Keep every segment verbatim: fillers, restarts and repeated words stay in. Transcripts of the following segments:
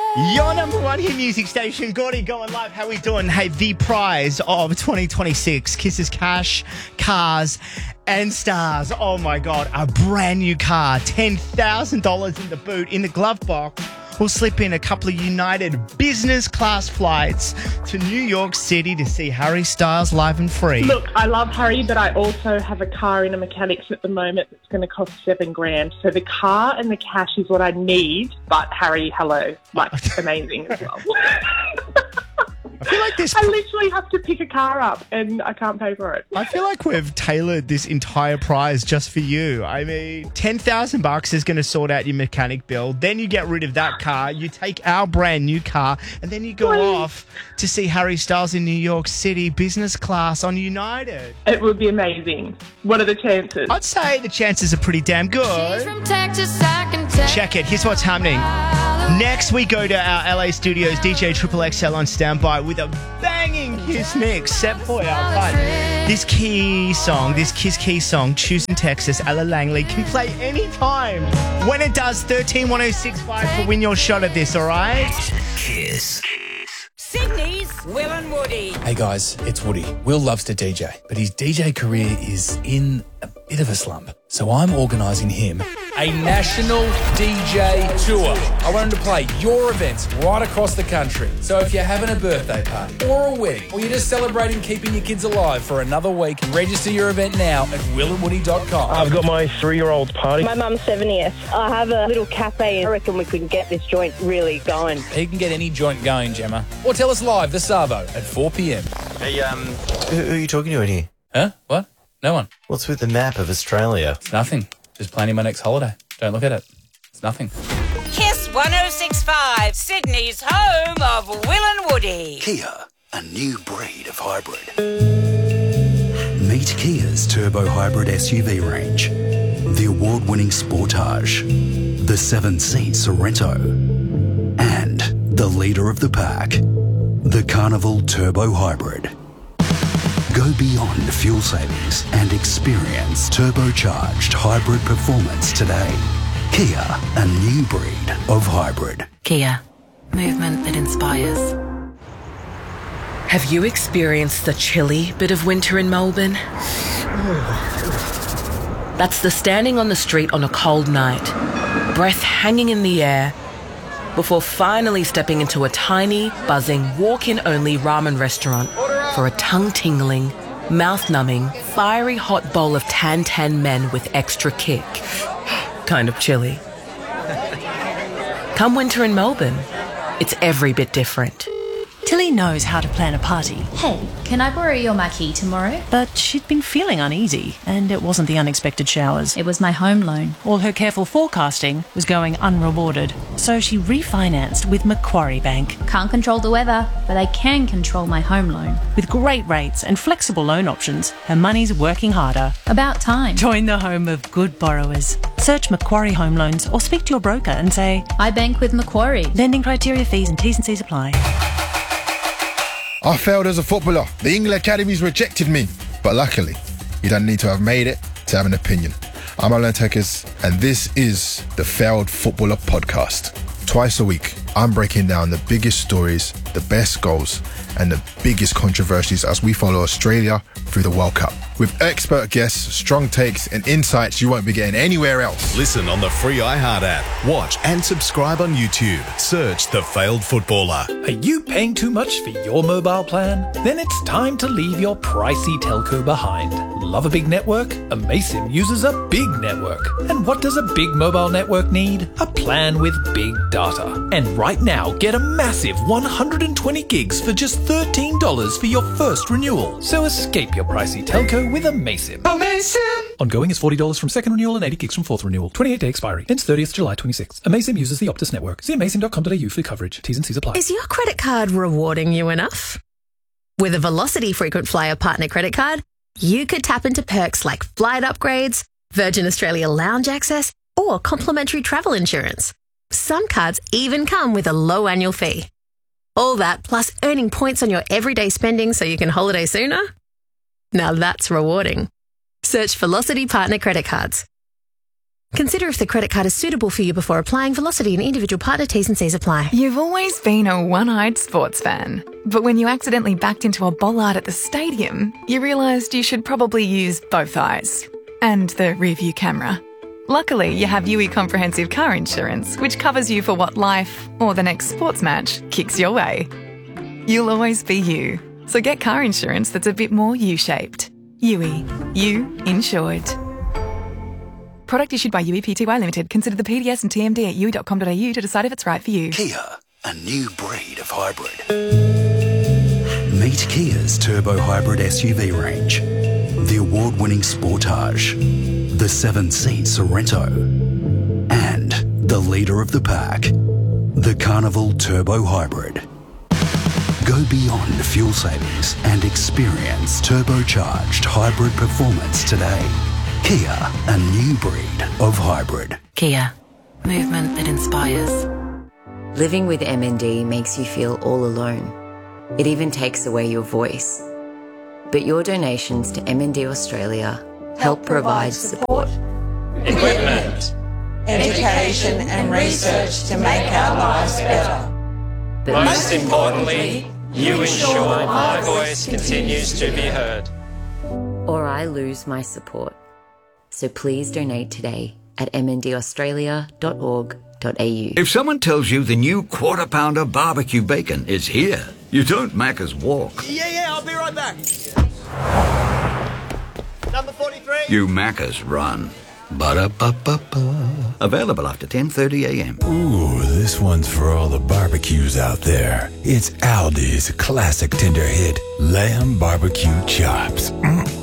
Your number one hit music station, Gordy, going live. How we doing? Hey, the prize of twenty twenty-six, Kisses Cash, Cars and Stars. Oh my God, a brand new car, ten thousand dollars in the boot, in the glove box. We'll slip in a couple of United business class flights to New York City to see Harry Styles live and free. Look, I love Harry, but I also have a car in a mechanics at the moment that's going to cost seven grand. So the car and the cash is what I need, but Harry, hello, like amazing as well. I feel like this. I literally have to pick a car up and I can't pay for it. I feel like we've tailored this entire prize just for you. I mean, ten thousand bucks is going to sort out your mechanic bill. Then you get rid of that car. You take our brand new car and then you go Please. off to see Harry Styles in New York City, business class on United. It would be amazing. What are the chances? I'd say the chances are pretty damn good. From Texas, I can tell. Check it. Here's what's happening. Next, we go to our L A studios. D J Triple X L on standby with a banging Kiss mix set for you. But this key song, this Kiss Key song, Choosing Texas, Ella Langley, can play anytime. When it does, thirteen one oh six five to win your shot at this, all right? Kiss. Sydney's Will and Woody. Hey guys, it's Woody. Will loves to D J, but his D J career is in a bit of a slump. So I'm organising him a national D J tour. I want him to play your events right across the country. So if you're having a birthday party or a wedding, or you're just celebrating keeping your kids alive for another week, register your event now at will and woody dot com. I've got my three-year-old's party. My mum's seventieth. I have a little cafe. I reckon we could get this joint really going. He can get any joint going, Gemma. Or tell us live, the Savo, at four p.m. Hey, um, who, who are you talking to in here? Huh? What? No one. What's with the map of Australia? It's nothing. Just planning my next holiday. Don't look at it. It's nothing. Kiss one oh six point five, Sydney's home of Will and Woody. Kia, a new breed of hybrid. Meet Kia's turbo hybrid S U V range. The award-winning Sportage, the seven-seat Sorento, and the leader of the pack, the Carnival Turbo Hybrid. Go beyond fuel savings and experience turbocharged hybrid performance today. Kia, a new breed of hybrid. Kia, movement that inspires. Have you experienced the chilly bit of winter in Melbourne? That's the standing on the street on a cold night, breath hanging in the air, before finally stepping into a tiny, buzzing, walk-in only ramen restaurant for a tongue-tingling, mouth-numbing, fiery hot bowl of tan-tan men with extra kick. Kind of chilly. Come winter in Melbourne, it's every bit different. Tilly knows how to plan a party. Hey, can I borrow your marquee tomorrow? But she'd been feeling uneasy, and it wasn't the unexpected showers. It was my home loan. All her careful forecasting was going unrewarded, so she refinanced with Macquarie Bank. Can't control the weather, but I can control my home loan. With great rates and flexible loan options, her money's working harder. About time. Join the home of good borrowers. Search Macquarie Home Loans or speak to your broker and say, I bank with Macquarie. Lending criteria, fees and T's and C's apply. I failed as a footballer. The England Academies rejected me. But luckily, you don't need to have made it to have an opinion. I'm Alan Tekers, and this is the Failed Footballer Podcast. Twice a week, I'm breaking down the biggest stories, the best goals, and the biggest controversies as we follow Australia through the World Cup. With expert guests, strong takes, and insights you won't be getting anywhere else. Listen on the free iHeart app. Watch and subscribe on YouTube. Search The Failed Footballer. Are you paying too much for your mobile plan? Then it's time to leave your pricey telco behind. Love a big network? Amaysim uses a big network. And what does a big mobile network need? A plan with big data. And right now, get a massive one hundred twenty gigs for just thirteen dollars for your first renewal. So escape your pricey telco with Amaysim. Amaysim! Ongoing is forty dollars from second renewal and eighty gigs from fourth renewal. twenty-eight day expiry. Ends thirtieth July twenty-sixth. Amaysim uses the Optus network. See amaysim dot com dot a u for coverage. T's and C's apply. Is your credit card rewarding you enough? With a Velocity Frequent Flyer Partner Credit Card, you could tap into perks like flight upgrades, Virgin Australia lounge access, or complimentary travel insurance. Some cards even come with a low annual fee. All that plus earning points on your everyday spending so you can holiday sooner? Now that's rewarding. Search Velocity Partner Credit Cards. Consider if the credit card is suitable for you before applying. Velocity and individual partner T's and C's apply. You've always been a one-eyed sports fan. But when you accidentally backed into a bollard at the stadium, you realised you should probably use both eyes. And the rear-view camera. Luckily, you have U E Comprehensive Car Insurance, which covers you for what life, or the next sports match, kicks your way. You'll always be you. So get car insurance that's a bit more U-shaped. U E. You insured. Product issued by U E P T Y Limited. Consider the P D S and T M D at u e dot com dot a u to decide if it's right for you. Kia, a new breed of hybrid. Meet Kia's turbo hybrid S U V range. The award-winning Sportage, the seven-seat Sorento, and the leader of the pack, the Carnival Turbo Hybrid. Go beyond fuel savings and experience turbocharged hybrid performance today. Kia, a new breed of hybrid. Kia, movement that inspires. Living with M N D makes you feel all alone. It even takes away your voice. But your donations to M N D Australia help provide support, equipment, education and research to make our lives better. But most importantly, you ensure my voice continues to be heard. Or I lose my support. So please donate today at m n d australia dot org dot a u. If someone tells you the new Quarter Pounder barbecue bacon is here, you don't Macca's walk. Yeah, yeah, I'll be right back. Number forty-three. You Macca's run. Ba-da-ba-ba-ba. Available after ten thirty a m. Ooh, this one's for all the barbecues out there. It's Aldi's classic tender hit, lamb barbecue chops.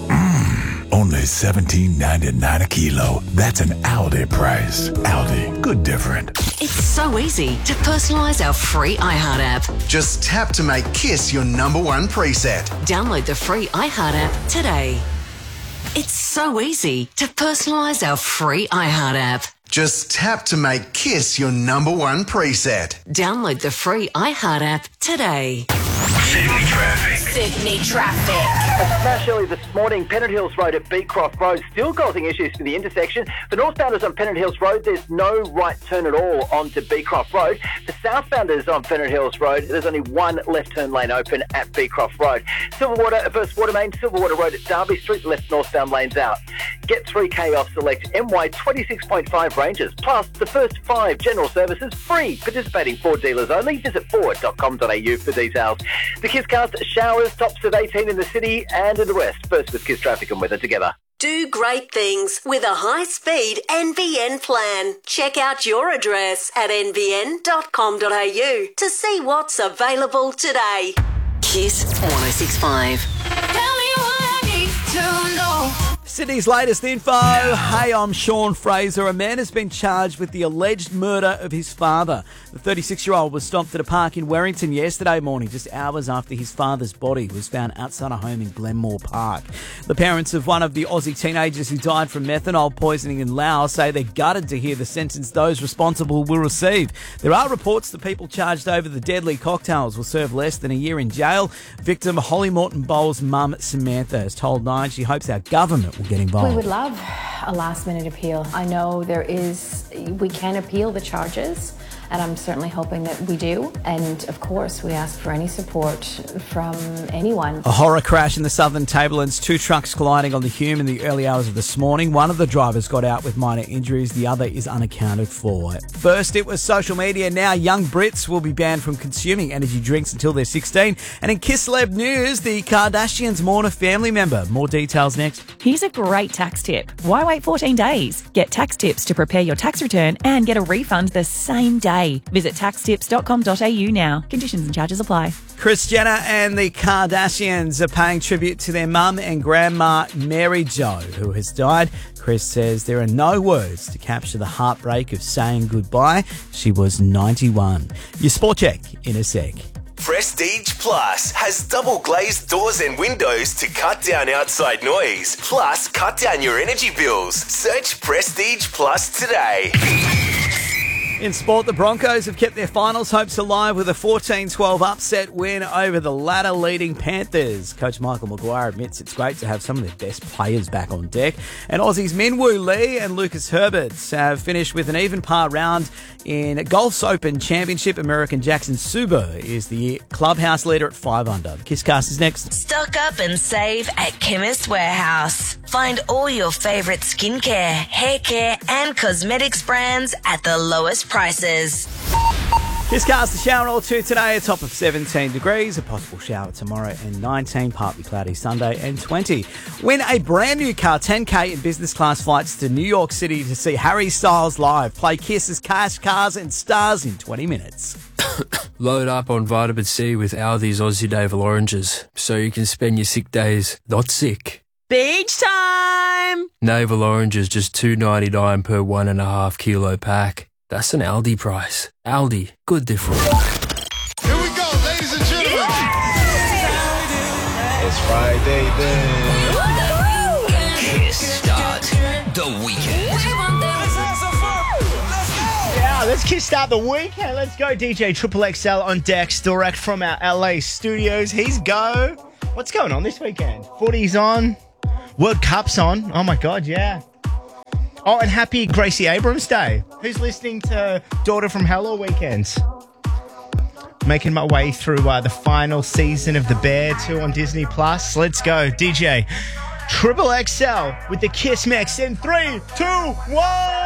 Mm-mm. Only seventeen ninety-nine a kilo. That's an Aldi price. Aldi, good different. It's so easy to personalise our free iHeart app. Just tap to make Kiss your number one preset. Download the free iHeart app today. It's so easy to personalise our free iHeart app. Just tap to make Kiss your number one preset. Download the free iHeart app today. Sydney traffic. Sydney traffic. A smash early this morning, Pennant Hills Road at Beecroft Road, still causing issues for the intersection. For northbounders on Pennant Hills Road, there's no right turn at all onto Beecroft Road. For southbounders on Pennant Hills Road, there's only one left turn lane open at Beecroft Road. Silverwater versus Watermain, Silverwater Road at Derby Street, left northbound lanes out. Get three K off select M Y twenty-six point five ranges, plus the first five general services free. Participating Ford dealers only. Visit ford dot com dot a u for details. The KissCast showers, tops of eighteen in the city and in the west. First with Kiss traffic and weather together. Do great things with a high-speed N B N plan. Check out your address at n b n dot com dot a u to see what's available today. Kiss one oh six point five. Tell me what I need to know. Sydney's latest info. Hey, I'm Sean Fraser. A man has been charged with the alleged murder of his father. The thirty-six-year-old was stopped at a park in Werrington yesterday morning, just hours after his father's body was found outside a home in Glenmore Park. The parents of one of the Aussie teenagers who died from methanol poisoning in Laos say they're gutted to hear the sentence those responsible will receive. There are reports that people charged over the deadly cocktails will serve less than a year in jail. Victim Holly Morton Bowles' mum, Samantha, has told Nine she hopes our government will get involved. We would love a last-minute appeal. I know there is, we can appeal the charges, and I'm certainly hoping that we do. And of course, we ask for any support from anyone. A horror crash in the Southern Tablelands. Two trucks colliding on the Hume in the early hours of this morning. One of the drivers got out with minor injuries. The other is unaccounted for. First, it was social media. Now, young Brits will be banned from consuming energy drinks until they're sixteen. And in Kiss Celeb News, the Kardashians mourn a family member. More details next. Here's a great tax tip. Why wait fourteen days? Get tax tips to prepare your tax return and get a refund the same day. Visit tax tips dot com dot a u now. Conditions and charges apply. Kris Jenner and the Kardashians are paying tribute to their mum and grandma, Mary Jo, who has died. Kris says there are no words to capture the heartbreak of saying goodbye. She was ninety-one. Your sport check in a sec. Prestige Plus has double glazed doors and windows to cut down outside noise. Plus, cut down your energy bills. Search Prestige Plus today. In sport, the Broncos have kept their finals hopes alive with a fourteen twelve upset win over the ladder-leading Panthers. Coach Michael Maguire admits it's great to have some of their best players back on deck. And Aussies Minwoo Lee and Lucas Herbert have finished with an even par round in Golf's Open Championship. American Jackson Suber is the clubhouse leader at five under. The Kisscast is next. Stock up and save at Chemist Warehouse. Find all your favourite skincare, hair care and cosmetics brands at the lowest prices. Kisscast, the shower or two today, a top of seventeen degrees, a possible shower tomorrow and nineteen, partly cloudy Sunday and twenty. Win a brand new car, ten K in business class flights to New York City to see Harry Styles live. Play Kiss's Cash, Cars and Stars in twenty minutes. Load up on vitamin C with Aldi's Aussie Navel Oranges so you can spend your sick days not sick. Beach time! Navel Oranges just two dollars ninety-nine per one and a half kilo pack. That's an Aldi price. Aldi, good difference. Here we go, ladies and gentlemen. It's Friday then. Kiss start the weekend. Yeah, let's kiss start the weekend. Let's go, D J Triple X L on decks, direct from our L A studios. He's go. What's going on this weekend? Footy's on. World Cup's on. Oh my God, yeah. Oh, and happy Gracie Abrams Day. Who's listening to Daughter from Hell all weekends? Making my way through uh, the final season of The Bear two on Disney Plus. Let's go, D J Triple X L with the Kiss Mix in three, two, one.